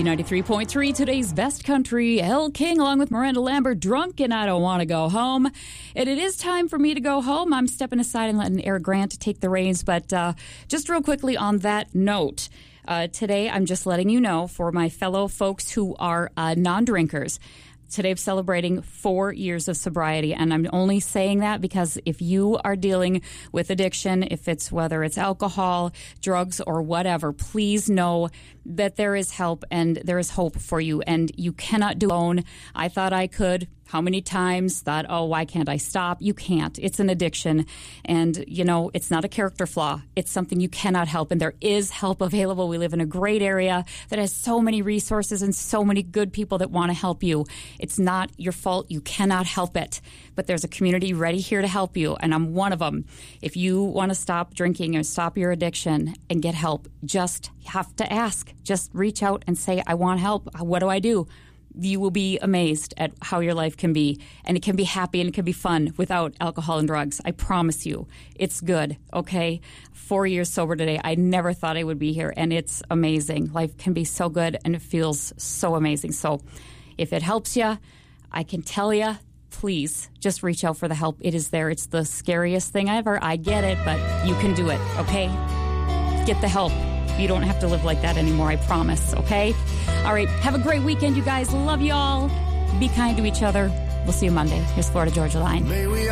B93.3, today's best country. Elle King along with Miranda Lambert, Drunk and I Don't Want to Go Home. And it is time for me to go home. I'm stepping aside and letting Eric Grant take the reins. But just real quickly on that note, today I'm just letting you know for my fellow folks who are non-drinkers, today I'm celebrating 4 years of sobriety, and I'm only saying that because if you are dealing with addiction, whether it's alcohol, drugs, or whatever, please know that there is help and there is hope for you, and you cannot do it alone. I thought I could. How many times thought, oh, why can't I stop? You can't. It's an addiction. And, it's not a character flaw. It's something you cannot help. And there is help available. We live in a great area that has so many resources and so many good people that want to help you. It's not your fault. You cannot help it. But there's a community ready here to help you. And I'm one of them. If you want to stop drinking or stop your addiction and get help, just have to ask. Just reach out and say, I want help. What do I do? You will be amazed at how your life can be, and it can be happy and it can be fun without alcohol and drugs. I promise you. It's good, okay? 4 years sober today. I never thought I would be here, and it's amazing. Life can be so good, and it feels so amazing. So if it helps you, I can tell you, please just reach out for the help. It is there. It's the scariest thing ever. I get it, but you can do it, okay? Get the help. You don't have to live like that anymore, I promise, okay? All right, have a great weekend, you guys. Love you all. Be kind to each other. We'll see you Monday. Here's Florida Georgia Line.